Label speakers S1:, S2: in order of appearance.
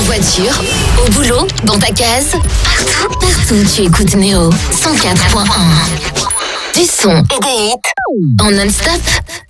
S1: voiture, au boulot, dans ta case, partout tu écoutes Néo 104.1. Du son et des hits en non-stop.